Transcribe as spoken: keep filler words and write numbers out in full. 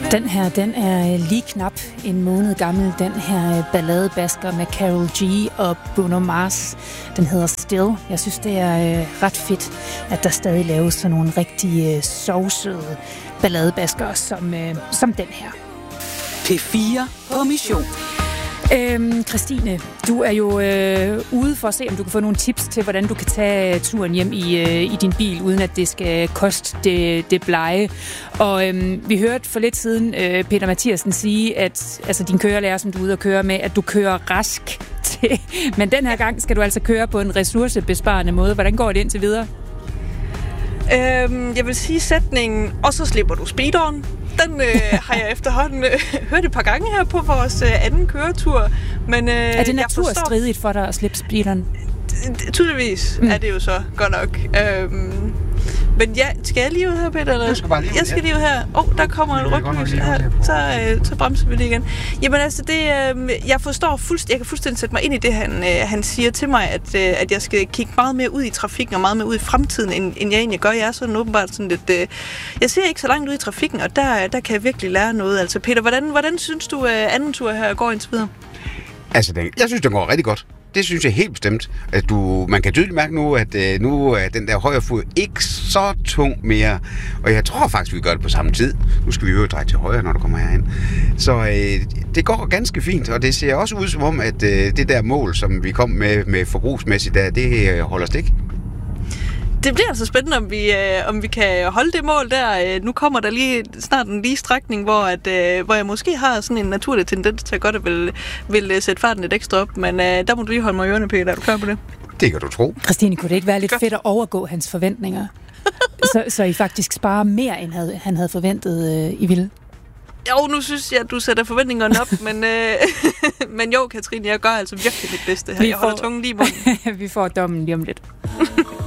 Den her, den er lige knap en måned gammel. Den her balladebasker med Karol G og Bruno Mars. Den hedder Still. Jeg synes, det er ret fedt, at der stadig laves sådan nogle rigtig sovsøde balladebasker som, som den her. P fire på mission. Øhm, Christine, du er jo øh, ude for at se, om du kan få nogle tips til, hvordan du kan tage turen hjem i, øh, i din bil, uden at det skal koste det, det blege. Og øh, vi hørte for lidt siden øh, Peter Mathiasen sige, at altså, din kørelærer, som du er ude at køre med, at du kører rask til. Men den her gang skal du altså køre på en ressourcebesparende måde. Hvordan går det indtil videre? Øhm, jeg vil sige sætningen, og så slipper du speederen. Den øh, har jeg efterhånden øh, hørt et par gange her på vores øh, anden køretur. Men, øh, er det naturstridigt for dig at slippe speederen? Tydeligvis mm. er det jo så godt nok. Øhm, men ja, skal jeg lige ud her, Peter? Eller? Jeg skal bare lige ud, jeg skal lige ud her. Åh, oh, der kommer en ryglys her. Så, øh, så bremser vi det igen. Jamen altså, det, øh, jeg forstår fuldstændig, jeg kan fuldstændig sætte mig ind i det, han, øh, han siger til mig, at, øh, at jeg skal kigge meget mere ud i trafikken og meget mere ud i fremtiden, end, end jeg egentlig gør. Jeg er sådan åbenbart sådan lidt... Øh, jeg ser ikke så langt ud i trafikken, og der, der kan jeg virkelig lære noget. Altså, Peter, hvordan, hvordan synes du, øh, anden tur her går indtil videre? Altså, den, jeg synes, det går rigtig godt. Det synes jeg helt bestemt. At du, man kan tydeligt mærke nu, at øh, nu er den der højre fod ikke så tung mere. Og jeg tror faktisk, vi gør det på samme tid. Nu skal vi jo dreje til højre, når du kommer herhen. Så øh, det går ganske fint, og det ser også ud som om, at øh, det der mål, som vi kom med, med forbrugsmæssigt, der, det øh, holder stik. Det bliver altså spændende, om vi, øh, om vi kan holde det mål der. Øh, nu kommer der lige snart en lige strækning, hvor, at, øh, hvor jeg måske har sådan en naturlig tendens til at godt at vil, vil sætte farten lidt ekstra op. Men øh, der må du lige holde mig i ørerne, Peter. Er du klar på det? Det kan du tro. Christine, kunne det ikke være lidt fedt at overgå hans forventninger? så, så I faktisk sparer mere, end havde, han havde forventet, øh, I ville? Jo, nu synes jeg, at du sætter forventningerne op, men, øh, men jo, Katrine, jeg gør altså virkelig mit bedste her. Jeg holder tungen lige i munden. Vi får dommen lige om lidt.